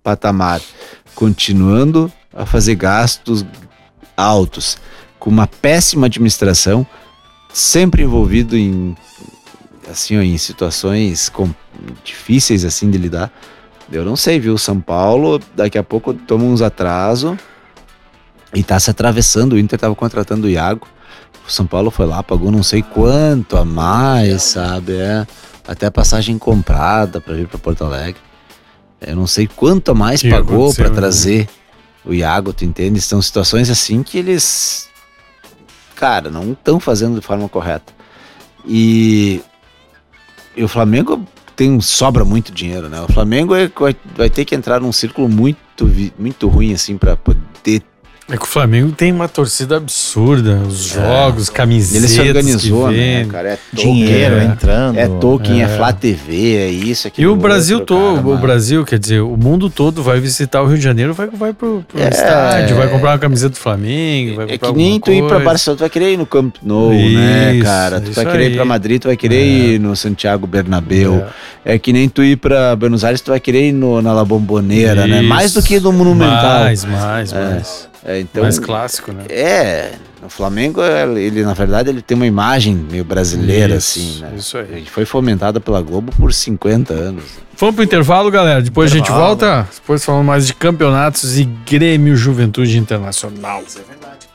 patamar, continuando a fazer gastos altos, com uma péssima administração, sempre envolvido em situações difíceis assim de lidar. Eu não sei, viu? São Paulo daqui a pouco toma uns atrasos e tá se atravessando. O Inter tava contratando o Iago. O São Paulo foi lá, pagou não sei quanto a mais, sabe? Até a passagem comprada para vir para Porto Alegre. Eu não sei quanto a mais pagou para trazer o Iago, tu entende? São situações assim que eles, cara, não estão fazendo de forma correta. E o Flamengo sobra muito dinheiro, né? O Flamengo vai ter que entrar num círculo muito ruim, assim, para poder... É que o Flamengo tem uma torcida absurda, os jogos, camisetas. Ele se organizou, né, cara? É dinheiro entrando. É token, é Flá TV, é isso, aquilo. E o Brasil todo, o Brasil, quer dizer, o mundo todo vai visitar o Rio de Janeiro, vai pro estádio, vai comprar uma camiseta do Flamengo, vai comprar que nem tu ir pra Barcelona, tu vai querer ir no Camp Nou, né, cara? Tu vai querer ir pra Madrid, tu vai querer ir no Santiago Bernabéu. É que nem tu ir pra Buenos Aires, tu vai querer ir na La Bombonera, né? Mais do que no Monumental. Mais. Então, mais clássico, né? O Flamengo, ele na verdade, ele tem uma imagem meio brasileira, assim, né? Isso aí. Ele foi fomentada pela Globo por 50 anos. Vamos pro intervalo, galera. Depois a gente volta. Depois falando mais de campeonatos e Grêmio Juventude Internacional. Isso é verdade.